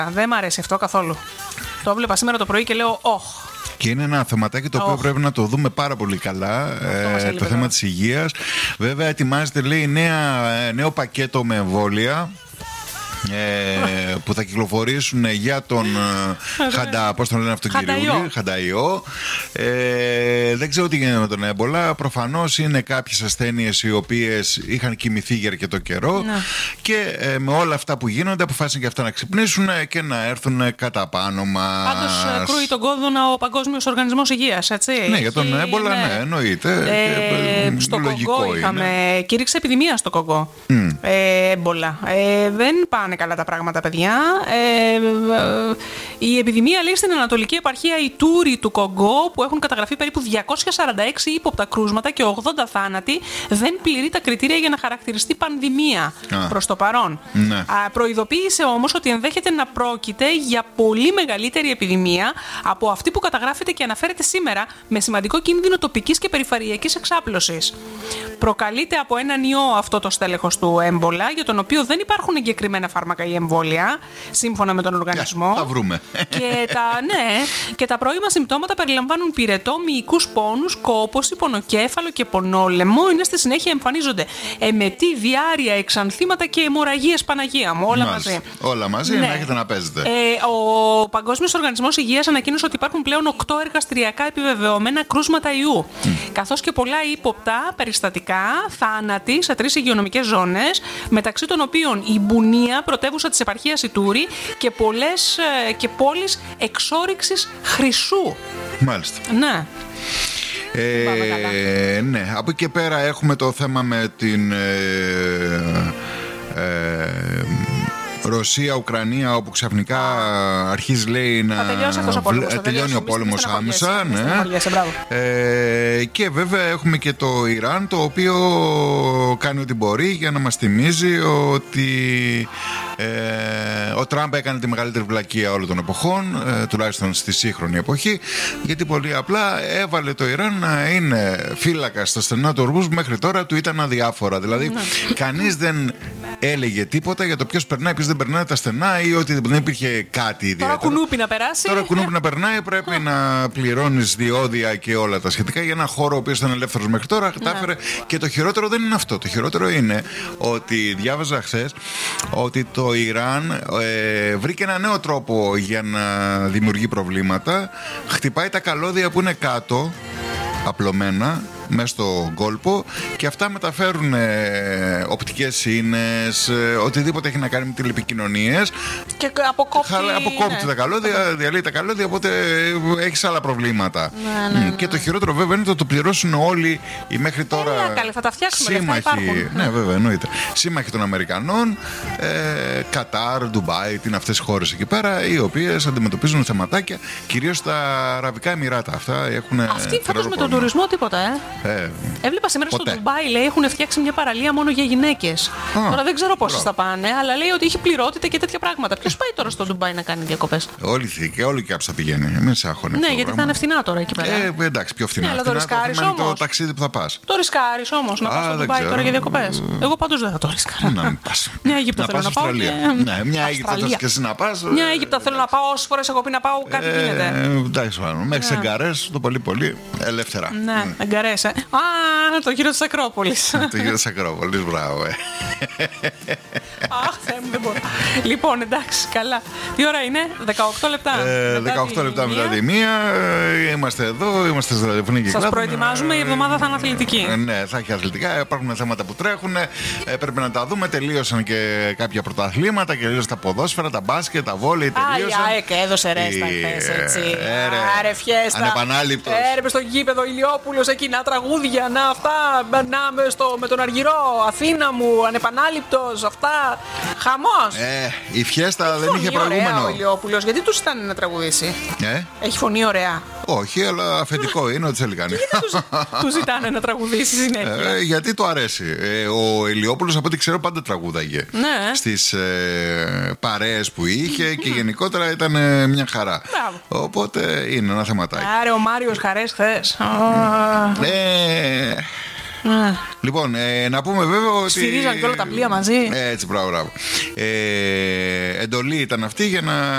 Δεν μ' αρέσει αυτό καθόλου. Το έβλεπα σήμερα το πρωί και λέω όχ. Και είναι ένα θεματάκι το οποίο πρέπει να το δούμε πάρα πολύ καλά. Το θέμα της υγείας. Βέβαια, ετοιμάζεται, λέει, νέο πακέτο με εμβόλια. Που θα κυκλοφορήσουν για τον πώς τον λένε αυτόν κυριούλη, Χανταϊό. Δεν ξέρω τι γίνεται με τον έμπολα. Προφανώς είναι κάποιες ασθένειες οι οποίες είχαν κοιμηθεί για αρκετό καιρό, και με όλα αυτά που γίνονται αποφάσισαν και αυτά να ξυπνήσουν και να έρθουν κατά πάνω μας. Πάντως κρούει τον κόδωνα ο Παγκόσμιος Οργανισμός Υγείας, έτσι. Ναι, για τον έμπολα, ναι, εννοείται. Στο Κογκό είχαμε κήρυξη επιδημία στο Κογκό. Έμπολα. Δεν πάνε καλά τα πράγματα, παιδιά. Η επιδημία, λέει, στην Ανατολική Επαρχία Ιτούρι του Κογκό, που έχουν καταγραφεί περίπου 246 ύποπτα κρούσματα και 80 θάνατοι, δεν πληρεί τα κριτήρια για να χαρακτηριστεί πανδημία προς το παρόν. Ναι. Προειδοποίησε όμως ότι ενδέχεται να πρόκειται για πολύ μεγαλύτερη επιδημία από αυτή που καταγράφεται και αναφέρεται σήμερα, με σημαντικό κίνδυνο τοπικής και περιφερειακής εξάπλωσης. Προκαλείται από έναν ιό αυτό το στέλεχος του έμπολα, για τον οποίο δεν υπάρχουν εγκεκριμένα φάρμακα ή εμβόλια, σύμφωνα με τον οργανισμό. Θα βρούμε. Και τα πρώιμα συμπτώματα περιλαμβάνουν πυρετό, μυϊκούς πόνους, κόπωση, πονοκέφαλο και πονόλαιμο. Είναι στη συνέχεια εμφανίζονται εμετή, διάρρεια, εξανθήματα και αιμορραγίες, Παναγία μου. Όλα μαζί. Όλα μαζί, να έχετε να παίζετε. Ο Παγκόσμιος Οργανισμός Υγείας ανακοίνωσε ότι υπάρχουν πλέον 8 εργαστηριακά επιβεβαιωμένα κρούσματα ιού, καθώς και πολλά ύποπτα περιστατικά, θάνατοι σε 3 υγειονομικές ζώνες, μεταξύ των οποίων η Μπουνία, πρωτεύουσα της επαρχίας Ιτούρι, και πόλεις εξόρυξης χρυσού. Μάλιστα. Ναι. Ναι, από εκεί και πέρα έχουμε το θέμα με την Ρωσία-Ουκρανία, όπου ξαφνικά αρχίζει, λέει, να τελειώνει ο πόλεμος άμεσα. Και βέβαια έχουμε και το Ιράν, το οποίο κάνει ό,τι μπορεί για να μας θυμίζει ότι ο Τραμπ έκανε τη μεγαλύτερη βλακεία όλων των εποχών, τουλάχιστον στη σύγχρονη εποχή, γιατί πολύ απλά έβαλε το Ιράν να είναι φύλακα στα στενά του Ορμούζ. Μέχρι τώρα του ήταν αδιάφορα. Δηλαδή, κανείς δεν έλεγε τίποτα για το ποιος περνάει, ποιος δεν περνάει τα στενά, ή ότι δεν υπήρχε κάτι ιδιαίτερο. Τώρα κουνούπι να περάσει. Τώρα κουνούπι να περνάει, πρέπει να πληρώνεις διόδια και όλα τα σχετικά για ένα χώρο ο οποίος ήταν ελεύθερος μέχρι τώρα. Τα έφερε. Και το χειρότερο δεν είναι αυτό. Το χειρότερο είναι ότι διάβαζα χθες ότι το Ιράν βρήκε ένα νέο τρόπο για να δημιουργεί προβλήματα. Χτυπάει τα καλώδια που είναι κάτω, απλωμένα, μέσα στο κόλπο, και αυτά μεταφέρουν οπτικές ίνες, οτιδήποτε έχει να κάνει με τηλεπικοινωνίες, και αποκόπτει τα καλώδια, διαλύει τα καλώδια, οπότε έχεις άλλα προβλήματα. Και το χειρότερο βέβαια είναι ότι το πληρώσουν όλοι οι μέχρι τώρα καλή, θα τα φτιάξουμε, σύμμαχοι. Ναι, βέβαια, εννοείται. Σύμμαχοι των Αμερικανών, Κατάρ, Ντουμπάι, είναι αυτές οι χώρες εκεί πέρα, οι οποίες αντιμετωπίζουν θεματάκια, κυρίως τα Αραβικά Εμιράτα. Αυτά έχουν. Αυτοί φέτος με τον τουρισμό τίποτα, Έβλεπα σήμερα στο Ντουμπάι, λέει, έχουν φτιάξει μια παραλία μόνο για γυναίκες. Τώρα δεν ξέρω πόσες θα πάνε, αλλά λέει ότι έχει πληρότητα και τέτοια πράγματα. Ποιος πάει τώρα στο Ντουμπάι να κάνει διακοπές? Όλοι και θα πηγαίνει. Μην σε άγχωνε. Ναι, γιατί θα είναι φθηνά τώρα εκεί πέρα. Εντάξει, πιο φθηνά. Αλλά το ρισκάρεις όμως. Το ταξίδι που θα πας. Το ρισκάρεις όμως να πας στο Ντουμπάι τώρα για διακοπές? Εγώ πάντως δεν θα το ρισκάρω. Να μην πας. Μια Αίγυπτο θέλω να πάω. Ναι, μια Αίγυπτο θες και εσύ να πας. Μια Αίγυπτο θέλω να πάω. Όσες φορές έχω πει να πάω, κάτι γίνεται. Εντάξει, μέχρι Εγκαρές το πολύ ελεύθερα. Ναι, Εγκαρές. Το γύρο της Ακρόπολης. Το γύρο της Ακρόπολης, μπράβο. Αχ, Θεέ μου, δεν μπορώ. Λοιπόν, εντάξει, καλά. Τι ώρα είναι? 18 λεπτά. 18 λεπτά μετά τη μία. Είμαστε εδώ, είμαστε στη ραδιοφωνική κλάδο. Σας προετοιμάζουμε, η εβδομάδα θα είναι αθλητική. Ναι, θα έχει αθλητικά. Υπάρχουν θέματα που τρέχουν. Πρέπει να τα δούμε. Τελείωσαν και κάποια πρωταθλήματα. Τελείωσαν τα ποδόσφαιρα, τα μπάσκετ, τα βόλεϊ. Τελείωσαν. Έδωσε ρέστα χθες, έτσι. Άρε, φιέστα. Ανεπανάληπτος. Έρεπε στο γήπεδο Ηλιόπουλος εκεί, να τραγούδια, να αυτά. Να με τον Αργυρό, Αθήνα μου, ανεπανάληπτος, αυτά. Χαμός. Η φιέστα δεν είχε προηγούμενο. Ωραία, ο Ηλιόπουλος, γιατί τους ήταν να τραγουδήσει? Έχει φωνή ωραία. Όχι, αλλά αφεντικό είναι ό,τι θέλει κάνει. Γιατί του ζητάνε να τραγουδήσει συνέχεια? Γιατί του αρέσει. Ο Ηλιόπουλος, από ό,τι ξέρω, πάντα τραγούδαγε. Ναι. Στις παρέες που είχε και γενικότερα ήταν μια χαρά. Οπότε είναι ένα θεματάκι. Άρα ο Μάριος Χαρές χθες. Λοιπόν, να πούμε βέβαια ότι. Στηρίζαν και όλα τα πλοία μαζί. Έτσι, μπράβο. Εντολή ήταν αυτή για να